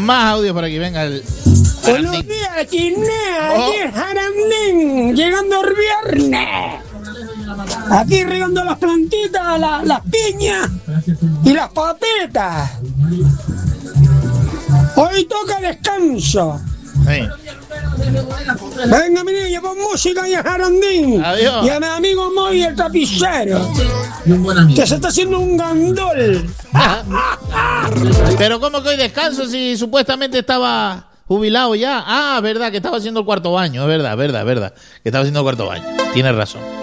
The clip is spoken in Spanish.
Más audio para que venga el... Buenos días, Chinea. Aquí es Jarandín, llegando el viernes. Aquí regando las plantitas, las piñas y las patetas. Hoy toca descanso. Sí. Venga, mi niño, pon música y a Jarandín. Adiós. Y a mi amigo Moy, el tapicero, que se está haciendo un gandol. Pero ¿cómo que hoy descanso si supuestamente estaba jubilado ya? Ah, verdad, que estaba haciendo el cuarto baño. Es verdad. Que estaba haciendo el cuarto baño. Tienes razón.